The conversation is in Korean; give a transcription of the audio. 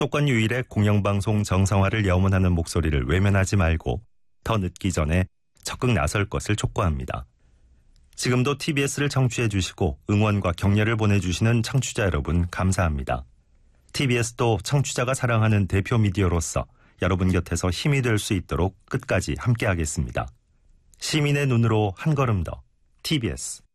수도권 유일의 공영방송 정상화를 염원하는 목소리를 외면하지 말고 더 늦기 전에 적극 나설 것을 촉구합니다. 지금도 TBS를 청취해 주시고 응원과 격려를 보내주시는 청취자 여러분 감사합니다. TBS도 청취자가 사랑하는 대표 미디어로서 여러분 곁에서 힘이 될 수 있도록 끝까지 함께하겠습니다. 시민의 눈으로 한 걸음 더 TBS